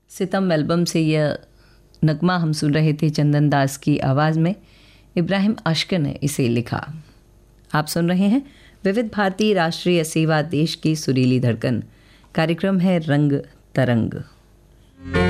सितम एल्बम से यह नगमा हम सुन रहे थे चंदन दास की आवाज़ में। इब्राहिम अशकर ने इसे लिखा। आप सुन रहे हैं विविध भारती राष्ट्रीय सेवा, देश की सुरीली धड़कन। कार्यक्रम है रंग तरंग।